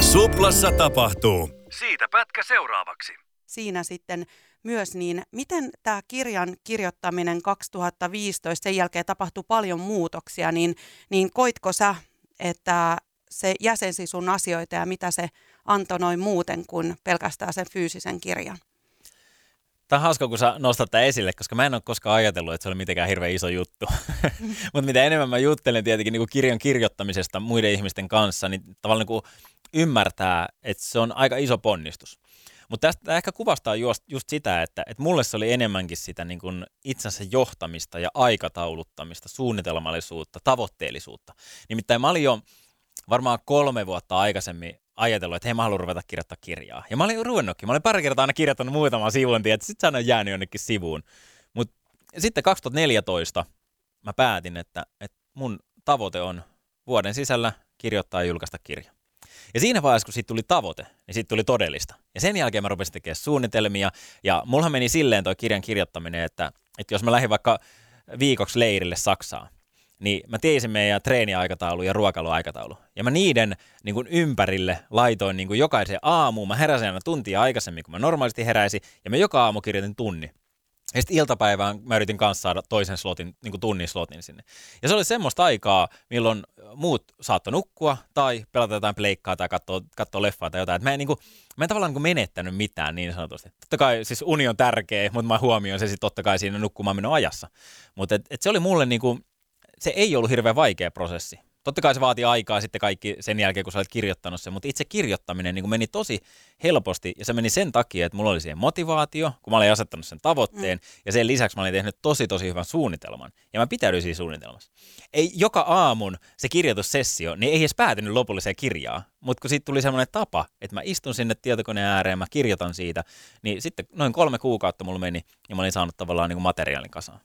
Suplassa tapahtuu. Siitä pätkä seuraavaksi. Siinä sitten myös, niin miten tämä kirjan kirjoittaminen 2015, sen jälkeen tapahtui paljon muutoksia, niin koitko sä, että se jäsensi sun asioita ja mitä se antoi noin muuten kuin pelkästään sen fyysisen kirjan? Tämä on hauska, kun sä nostat tämän esille, koska mä en ole koskaan ajatellut, että se oli mitenkään hirveän iso juttu. Mutta mitä enemmän mä juttelen tietenkin niin kuin kirjan kirjoittamisesta muiden ihmisten kanssa, niin tavallaan niin kuin ymmärtää, että se on aika iso ponnistus. Mutta tästä ehkä kuvastaa just sitä, että mulle se oli enemmänkin sitä niin kuin itsensä johtamista ja aikatauluttamista, suunnitelmallisuutta, tavoitteellisuutta. Nimittäin mä olin jo varmaan 3 vuotta aikaisemmin ajatellut, että hei, mä haluan ruveta kirjoittaa kirjaa. Ja mä olin ruvennutkin. Mä olin pari kertaa aina kirjoittanut muutaman sivun, että sitten se on jäänyt jonnekin sivuun. Mutta sitten 2014 mä päätin, että mun tavoite on vuoden sisällä kirjoittaa ja julkaista kirja. Ja siinä vaiheessa, kun siitä tuli tavoite, niin siitä tuli todellista. Ja sen jälkeen mä rupesin tekemään suunnitelmia. Ja mullahan meni silleen toi kirjan kirjoittaminen, että jos mä lähdin vaikka viikoksi leirille Saksaan, niin mä tiesin meidän treeniaikataulu ja ruokailuaikataulu. Ja mä niiden niin kuin ympärille laitoin niin kuin jokaisen aamuun. Mä heräsin aina tuntia aikaisemmin, kun mä normaalisti heräisin. Ja mä joka aamu kirjoitin tunnin. Ja sitten iltapäivään mä yritin kanssa saada toisen slotin, niin kuin tunnin slotin sinne. Ja se oli semmoista aikaa, milloin muut saattoi nukkua tai pelata jotain pleikkaa tai katsoa leffaa tai jotain. Et mä en tavallaan niin kuin menettänyt mitään niin sanotusti. Totta kai siis uni on tärkeä, mutta mä huomioin se sitten totta kai siinä nukkumaan menon ajassa. Mutta se oli mulle niin kuin, se ei ollut hirveän vaikea prosessi. Totta kai se vaatii aikaa sitten kaikki sen jälkeen, kun sä olet kirjoittanut sen, mutta itse kirjoittaminen niin kuin meni tosi helposti ja se meni sen takia, että mulla oli siihen motivaatio, kun mä olin asettanut sen tavoitteen ja sen lisäksi mä olin tehnyt tosi hyvän suunnitelman ja mä pitäydyin siinä suunnitelmassa. Ei joka aamun se kirjoitussessio, niin ei edes päätynyt lopulliseen kirjaan, mutta kun siitä tuli semmoinen tapa, että mä istun sinne tietokoneen ääreen, mä kirjoitan siitä, niin sitten noin 3 kuukautta mulla meni ja mä olin saanut tavallaan niin kuin materiaalin kasaan.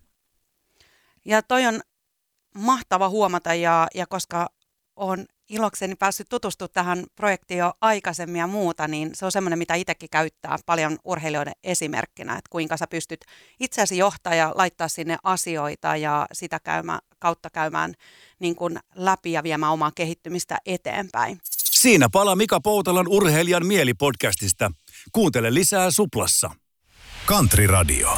Ja toi on mahtava huomata ja koska olen ilokseni päässyt tutustumaan tähän projektiin jo aikaisemmin ja muuta, niin se on semmoinen, mitä itsekin käyttää paljon urheilijoiden esimerkkinä, että kuinka sä pystyt itseäsi johtaa ja laittaa sinne asioita ja sitä kautta käymään niin kuin läpi ja viemään omaa kehittymistä eteenpäin. Siinä palaa Mika Poutalan Urheilijan mielipodcastista. Kuuntele lisää Suplassa. Country Radio.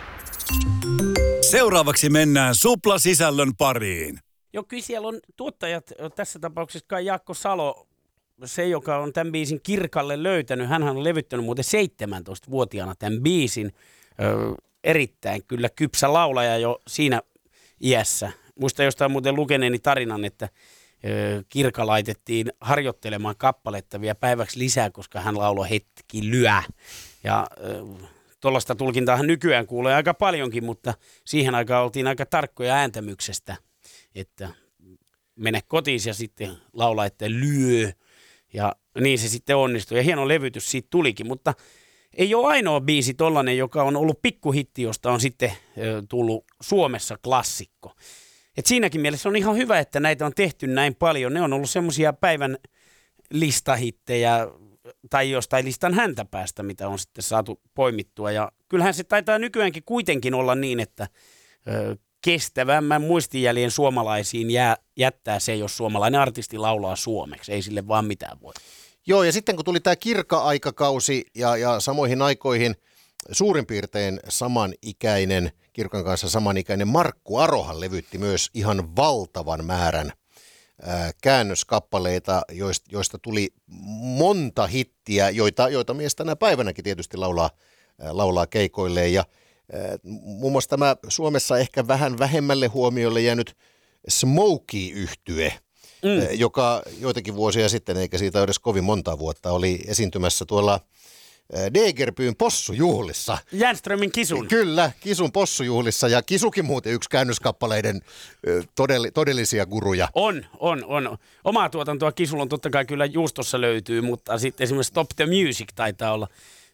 Seuraavaksi mennään Supla-sisällön pariin. Joo, kyllä siellä on tuottajat, tässä tapauksessa kai Jaakko Salo, se joka on tämän biisin Kirkalle löytänyt. Hänhän on levyttänyt muuten 17-vuotiaana tämän biisin. Erittäin kyllä kypsä laulaja jo siinä iässä. Muistan jostain muuten lukeneeni tarinan, että Kirka laitettiin harjoittelemaan kappaletta vielä päiväksi lisää, koska hän lauloi hetki lyö. Ja tuollaista tulkintaahan nykyään kuulee aika paljonkin, mutta siihen aikaan oltiin aika tarkkoja ääntämyksestä, että mene kotiin ja sitten laula, että lyö. Ja niin se sitten onnistui. Ja hieno levytys siitä tulikin, mutta ei ole ainoa biisi tollainen, joka on ollut pikkuhitti, josta on sitten tullut Suomessa klassikko. Et siinäkin mielessä on ihan hyvä, että näitä on tehty näin paljon. Ne on ollut semmoisia päivän listahittejä tai jostain listan häntäpäästä, mitä on sitten saatu poimittua. Ja kyllähän se taitaa nykyäänkin kuitenkin olla niin, että kestävämmän muistijäljen suomalaisiin jättää se, jos suomalainen artisti laulaa suomeksi. Ei sille vaan mitään voi. Joo, ja sitten kun tuli tämä Kirkka-aikakausi ja samoihin aikoihin suurin piirtein samanikäinen, Kirkan kanssa samanikäinen Markku Arohan levytti myös ihan valtavan määrän käännöskappaleita, joista tuli monta hittiä, joita mies tänä päivänäkin tietysti laulaa keikoilleen. Ja muun muassa tämä Suomessa ehkä vähän vähemmälle huomiolle jäänyt Smokey-yhtye, joka joitakin vuosia sitten, eikä siitä edes kovin monta vuotta, oli esiintymässä tuolla Degerbyyn possujuhlissa. Jänströmin Kisun. Kyllä, Kisun possujuhlissa, ja Kisukin muuten yksi käännöskappaleiden todellisia guruja. On. Omaa tuotantoa Kisulla on totta kai kyllä juustossa löytyy, mutta sitten esimerkiksi Stop the Music taitaa olla